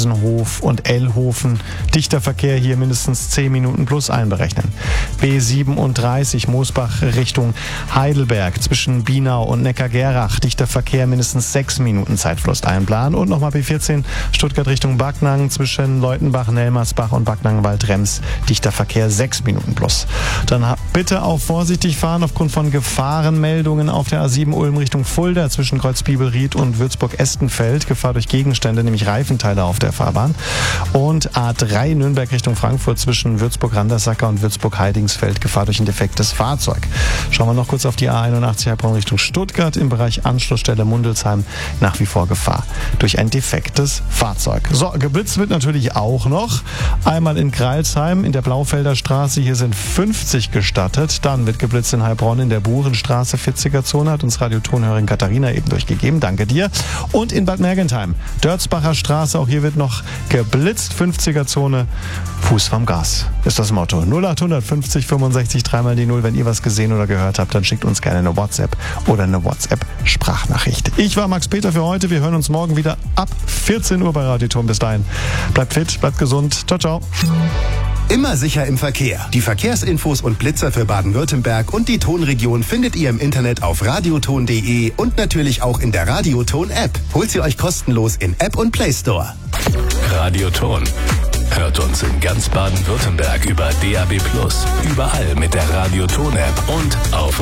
Hasenhof und Ellhofen. Dichter Verkehr hier mindestens 10 Minuten plus einberechnen. B37 Moosbach Richtung Heidelberg zwischen Bienau und Neckargerach. Dichter Verkehr mindestens 6 Minuten Zeitverlust einplanen. Und nochmal B14 Stuttgart Richtung Backnang zwischen Leutenbach, Nelmersbach und Backnang-Waldrems. Dichter Verkehr 6 Minuten plus. Dann bitte auch vorsichtig fahren aufgrund von Gefahrenmeldungen auf der A7 Ulm Richtung Fulda zwischen Kreuzbibelried und Würzburg-Estenfeld. Gefahr durch Gegenstände, nämlich Reifenteile auf der Fahrbahn. Und A3 Nürnberg Richtung Frankfurt zwischen Würzburg-Randersacker und Würzburg-Heidingsfeld. Gefahr durch ein defektes Fahrzeug. Schauen wir noch kurz auf die A81 Heilbronn Richtung Stuttgart. Im Bereich Anschlussstelle Mundelsheim nach wie vor Gefahr durch ein defektes Fahrzeug. So, geblitzt wird natürlich auch noch. Einmal in Greilsheim in der Blaufelder Straße. Hier sind 50 gestattet. Dann wird geblitzt in Heilbronn in der Burenstraße 40er Zone. Hat uns Radiotonhörerin Katharina eben durchgegeben. Danke dir. Und in Bad Mergentheim, Dörzbacher Straße, auch hier wird noch geblitzt, 50er Zone, Fuß vom Gas ist das Motto. 0800 50 65 3 die 0. Wenn ihr was gesehen oder gehört habt, dann schickt uns gerne eine WhatsApp oder eine WhatsApp-Sprachnachricht. Ich war Max Peter für heute. Wir hören uns morgen wieder ab 14 Uhr bei Radioton. Bis dahin. Bleibt fit, bleibt gesund. Ciao, ciao. Immer sicher im Verkehr. Die Verkehrsinfos und Blitzer für Baden-Württemberg und die Tonregion findet ihr im Internet auf radioton.de und natürlich auch in der Radioton-App. Holt sie euch kostenlos in App und Play Store. Radioton. Hört uns in ganz Baden-Württemberg über DAB+, überall mit der Radioton-App und auf